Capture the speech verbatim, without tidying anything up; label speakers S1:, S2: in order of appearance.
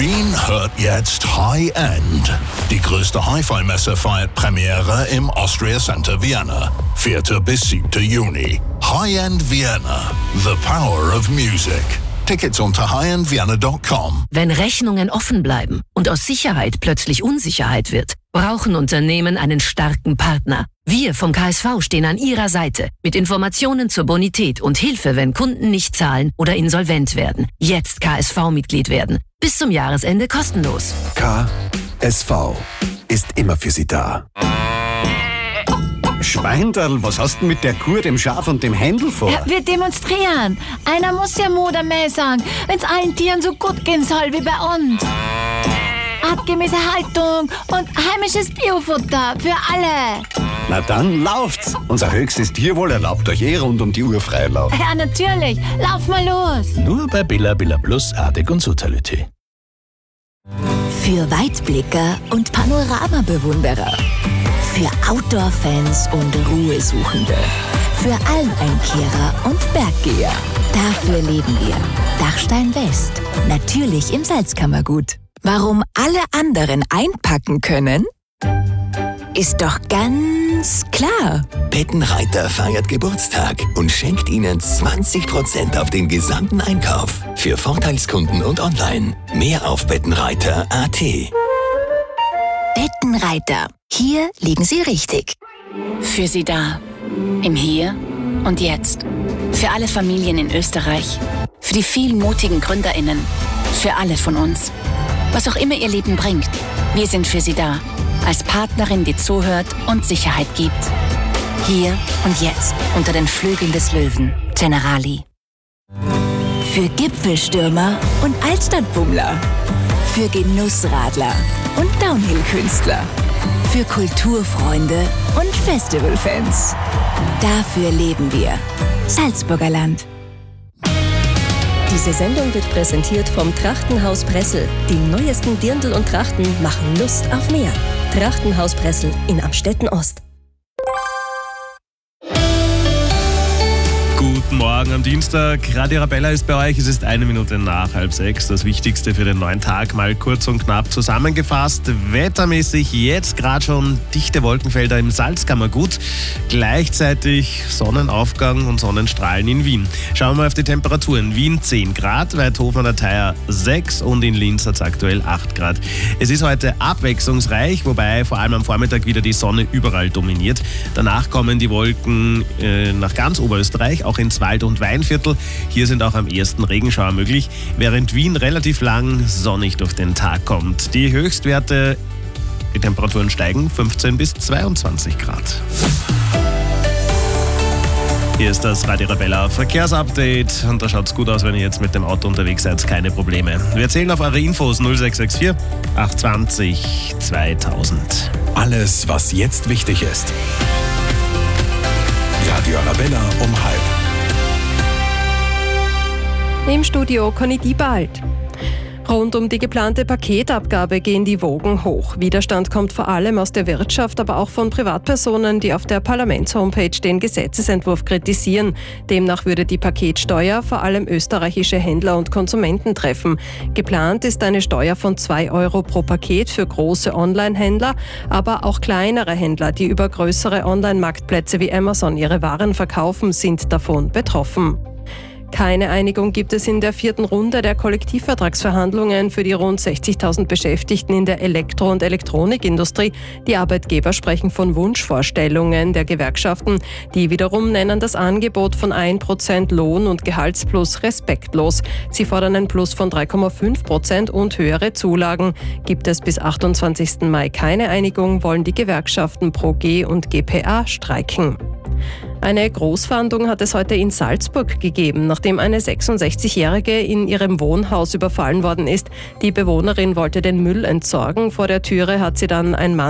S1: Wien hört jetzt High End. Die größte Hi-Fi-Messe feiert Premiere im Austria Center Vienna. vierten bis siebten Juni. High End Vienna. The Power of Music. Tickets unter high end vienna dot com.
S2: Wenn Rechnungen offen bleiben und aus Sicherheit plötzlich Unsicherheit wird, brauchen Unternehmen einen starken Partner. Wir vom K S V stehen an Ihrer Seite mit Informationen zur Bonität und Hilfe, wenn Kunden nicht zahlen oder insolvent werden. Jetzt K S V-Mitglied werden. Bis zum Jahresende kostenlos.
S3: K S V ist immer für Sie da.
S4: Schweinderl, was hast du mit der Kuh, dem Schaf und dem Händel vor?
S5: Ja, wir demonstrieren. Einer muss ja Mutter mehr sagen, wenn es allen Tieren so gut gehen soll wie bei uns. Artgemäße Haltung und heimisches Biofutter für alle.
S4: Na dann lauft's. Unser höchstes Tierwohl erlaubt euch eh rund um die Uhr Freilauf.
S5: Ja, natürlich. Lauf mal los.
S6: Nur bei Billa Billa Plus, Artig und Soziality.
S7: Für Weitblicker und Panoramabewunderer. Für Outdoor-Fans und Ruhesuchende. Für Almeinkehrer und Berggeher. Dafür leben wir. Dachstein West. Natürlich im Salzkammergut. Warum alle anderen einpacken können? Ist doch ganz klar.
S3: Bettenreiter feiert Geburtstag und schenkt Ihnen zwanzig Prozent auf den gesamten Einkauf. Für Vorteilskunden und online. Mehr auf bettenreiter punkt a t.
S7: Bettenreiter. Hier liegen Sie richtig.
S8: Für Sie da. Im Hier und Jetzt. Für alle Familien in Österreich. Für die vielen mutigen GründerInnen. Für alle von uns. Was auch immer Ihr Leben bringt. Wir sind für Sie da. Als Partnerin, die zuhört und Sicherheit gibt. Hier und jetzt. Unter den Flügeln des Löwen. Generali.
S7: Für Gipfelstürmer und Altstadtbummler. Für Genussradler und Downhill-Künstler. Für Kulturfreunde und Festivalfans. Dafür leben wir. Salzburger Land.
S9: Diese Sendung wird präsentiert vom Trachtenhaus Pressel. Die neuesten Dirndl und Trachten machen Lust auf mehr. Trachtenhaus Pressel in Amstetten Ost.
S10: Guten Morgen am Dienstag. Radio Arabella ist bei euch. Es ist eine Minute nach halb sechs. Das Wichtigste für den neuen Tag mal kurz und knapp zusammengefasst. Wettermäßig jetzt gerade schon dichte Wolkenfelder im Salzkammergut. Gleichzeitig Sonnenaufgang und Sonnenstrahlen in Wien. Schauen wir mal auf die Temperaturen. Wien zehn Grad, Weidhofen an der Theier sechs und in Linz hat es aktuell acht Grad. Es ist heute abwechslungsreich, wobei vor allem am Vormittag wieder die Sonne überall dominiert. Danach kommen die Wolken äh, nach ganz Oberösterreich, auch ins Wald- und Weinviertel. Hier sind auch am ehesten Regenschauer möglich, während Wien relativ lang sonnig durch den Tag kommt. Die Höchstwerte, die Temperaturen steigen, fünfzehn bis zweiundzwanzig Grad. Hier ist das Radio Arabella Verkehrsupdate und da schaut es gut aus, wenn ihr jetzt mit dem Auto unterwegs seid, keine Probleme. Wir zählen auf eure Infos null sechs sechs vier acht zwei null zweitausend.
S3: Alles, was jetzt wichtig ist. Radio Arabella um halb.
S11: Im Studio Conny Diebald. Rund um die geplante Paketabgabe gehen die Wogen hoch. Widerstand kommt vor allem aus der Wirtschaft, aber auch von Privatpersonen, die auf der Parlaments-Homepage den Gesetzesentwurf kritisieren. Demnach würde die Paketsteuer vor allem österreichische Händler und Konsumenten treffen. Geplant ist eine Steuer von zwei Euro pro Paket für große Online-Händler, aber auch kleinere Händler, die über größere Online-Marktplätze wie Amazon ihre Waren verkaufen, sind davon betroffen. Keine Einigung gibt es in der vierten Runde der Kollektivvertragsverhandlungen für die rund sechzigtausend Beschäftigten in der Elektro- und Elektronikindustrie. Die Arbeitgeber sprechen von Wunschvorstellungen der Gewerkschaften. Die wiederum nennen das Angebot von ein Prozent Lohn- und Gehaltsplus respektlos. Sie fordern ein Plus von drei Komma fünf Prozent und höhere Zulagen. Gibt es bis achtundzwanzigsten Mai keine Einigung, wollen die Gewerkschaften Pro G und G P A streiken. Eine Großfahndung hat es heute in Salzburg gegeben, nachdem eine sechsundsechzigjährige in ihrem Wohnhaus überfallen worden ist. Die Bewohnerin wollte den Müll entsorgen. Vor der Türe hat sie dann ein Mann